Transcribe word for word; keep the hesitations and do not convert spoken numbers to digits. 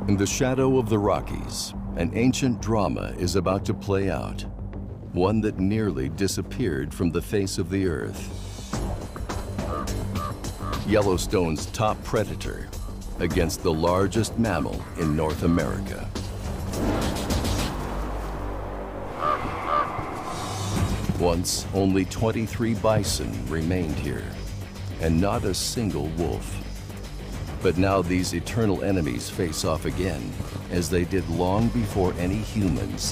In the shadow of the Rockies, an ancient drama is about to play out, one that nearly disappeared from the face of the earth. Yellowstone's top predator against the largest mammal in North America. Once, only twenty-three bison remained here, and not a single wolf. But now these eternal enemies face off again, as they did long before any humans